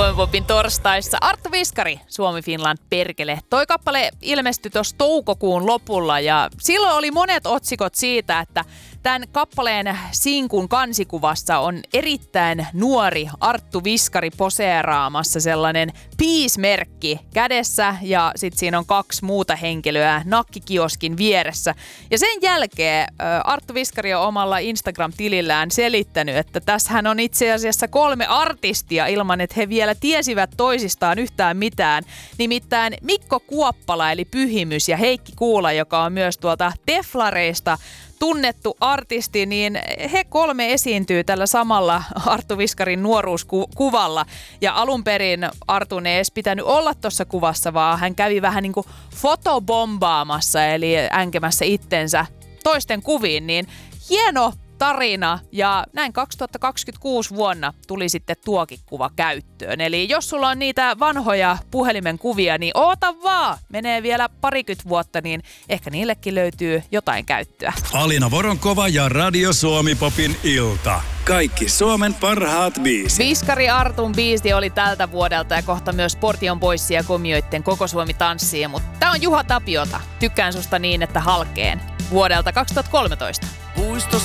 Suomi Popin torstaissa Arttu Viskari, Suomi Finland perkele. Toi kappale ilmestyi tuossa toukokuun lopulla ja silloin oli monet otsikot siitä, että tämän kappaleen sinkun kansikuvassa on erittäin nuori Arttu Viskari poseeraamassa sellainen peace-merkki kädessä ja sitten siinä on 2 muuta henkilöä nakkikioskin vieressä. Ja sen jälkeen Arttu Viskari on omalla Instagram-tilillään selittänyt, että tässähän on itse asiassa 3 artistia ilman, että he vielä tiesivät toisistaan yhtään mitään. Nimittäin Mikko Kuoppala eli Pyhimys ja Heikki Kuula, joka on myös tuolta Teflareista tunnettu artisti, niin he 3 esiintyy tällä samalla Arttu Viskarin nuoruuskuvalla. Ja alun perin Artun ei edes pitänyt olla tuossa kuvassa, vaan hän kävi vähän niin kuin fotobombaamassa, eli änkemässä itsensä toisten kuviin. Niin hieno tarina ja näin 2026 vuonna tuli sitten tuokin kuva käyttöön. Eli jos sulla on niitä vanhoja puhelimen kuvia, niin oota vaan. Menee vielä 20 vuotta, niin ehkä niillekin löytyy jotain käyttöä. Alina Voronkova ja Radio Suomi Popin ilta. Kaikki Suomen parhaat biisit. Viskari Artun biisi oli tältä vuodelta ja kohta myös Sportion Boysia ja Komioitten Koko Suomi tanssii. Mutta tää on Juha Tapiota. Tykkään susta niin, että halkeen. Vuodelta 2013.